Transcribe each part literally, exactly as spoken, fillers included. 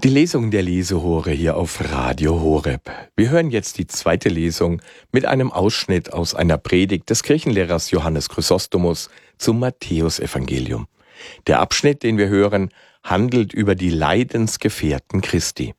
Die Lesung der Lesehore hier auf Radio Horeb. Wir hören jetzt die zweite Lesung mit einem Ausschnitt aus einer Predigt des Kirchenlehrers Johannes Chrysostomus zum Matthäusevangelium. Der Abschnitt, den wir hören, handelt über die Leidensgefährten Christi.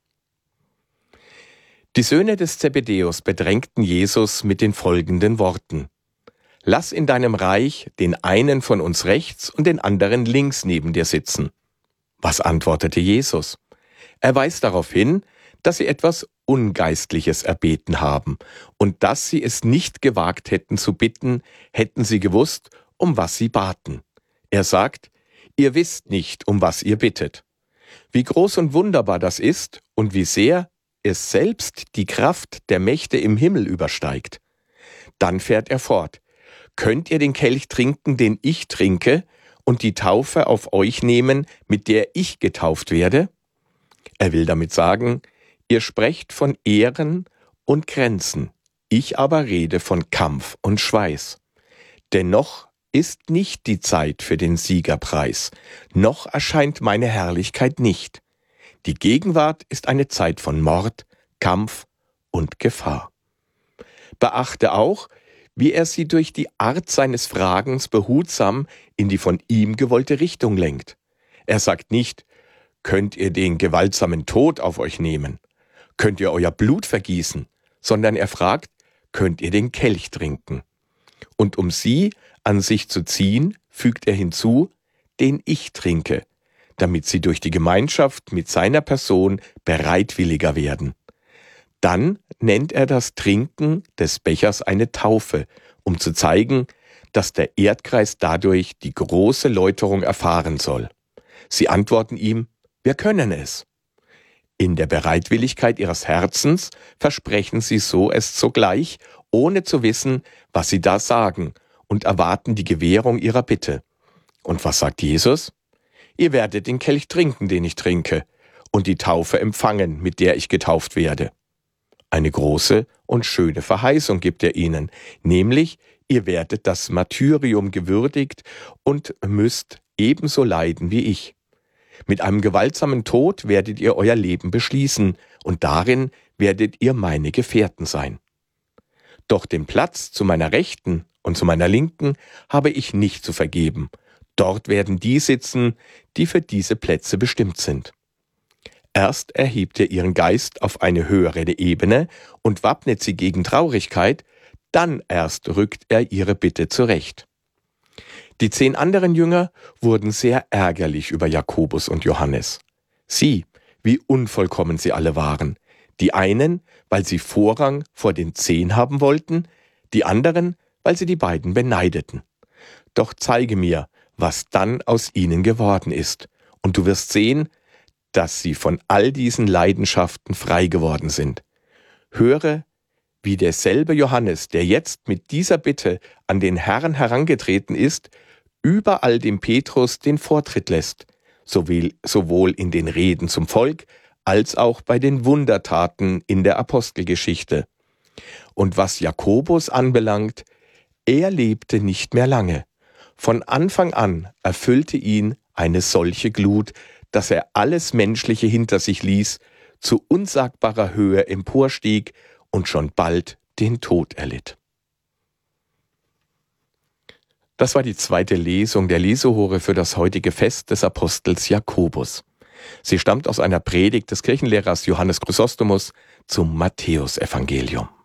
Die Söhne des Zebedäus bedrängten Jesus mit den folgenden Worten: Lass in deinem Reich den einen von uns rechts und den anderen links neben dir sitzen. Was antwortete Jesus? Er weist darauf hin, dass sie etwas Ungeistliches erbeten haben und dass sie es nicht gewagt hätten zu bitten, hätten sie gewusst, um was sie baten. Er sagt, ihr wisst nicht, um was ihr bittet. Wie groß und wunderbar das ist und wie sehr es selbst die Kraft der Mächte im Himmel übersteigt. Dann fährt er fort. Könnt ihr den Kelch trinken, den ich trinke, und die Taufe auf euch nehmen, mit der ich getauft werde? Er will damit sagen, ihr sprecht von Ehren und Grenzen, ich aber rede von Kampf und Schweiß. Dennoch ist nicht die Zeit für den Siegerpreis, noch erscheint meine Herrlichkeit nicht. Die Gegenwart ist eine Zeit von Mord, Kampf und Gefahr. Beachte auch, wie er sie durch die Art seines Fragens behutsam in die von ihm gewollte Richtung lenkt. Er sagt nicht, könnt ihr den gewaltsamen Tod auf euch nehmen? Könnt ihr euer Blut vergießen? Sondern er fragt, könnt ihr den Kelch trinken? Und um sie an sich zu ziehen, fügt er hinzu, den ich trinke, damit sie durch die Gemeinschaft mit seiner Person bereitwilliger werden. Dann nennt er das Trinken des Bechers eine Taufe, um zu zeigen, dass der Erdkreis dadurch die große Läuterung erfahren soll. Sie antworten ihm, wir können es. In der Bereitwilligkeit ihres Herzens versprechen sie so es sogleich, ohne zu wissen, was sie da sagen, und erwarten die Gewährung ihrer Bitte. Und was sagt Jesus? Ihr werdet den Kelch trinken, den ich trinke, und die Taufe empfangen, mit der ich getauft werde. Eine große und schöne Verheißung gibt er ihnen, nämlich, ihr werdet das Martyrium gewürdigt und müsst ebenso leiden wie ich. Mit einem gewaltsamen Tod werdet ihr euer Leben beschließen, und darin werdet ihr meine Gefährten sein. Doch den Platz zu meiner Rechten und zu meiner Linken habe ich nicht zu vergeben. Dort werden die sitzen, die für diese Plätze bestimmt sind. Erst erhebt er ihren Geist auf eine höhere Ebene und wappnet sie gegen Traurigkeit, dann erst rückt er ihre Bitte zurecht. Die zehn anderen Jünger wurden sehr ärgerlich über Jakobus und Johannes. Sieh, wie unvollkommen sie alle waren. Die einen, weil sie Vorrang vor den zehn haben wollten, die anderen, weil sie die beiden beneideten. Doch zeige mir, was dann aus ihnen geworden ist, und du wirst sehen, dass sie von all diesen Leidenschaften frei geworden sind. Höre, wie derselbe Johannes, der jetzt mit dieser Bitte an den Herrn herangetreten ist, überall dem Petrus den Vortritt lässt, sowohl in den Reden zum Volk als auch bei den Wundertaten in der Apostelgeschichte. Und was Jakobus anbelangt, er lebte nicht mehr lange. Von Anfang an erfüllte ihn eine solche Glut, dass er alles Menschliche hinter sich ließ, zu unsagbarer Höhe emporstieg und schon bald den Tod erlitt. Das war die zweite Lesung der Lesehore für das heutige Fest des Apostels Jakobus. Sie stammt aus einer Predigt des Kirchenlehrers Johannes Chrysostomus zum Matthäusevangelium.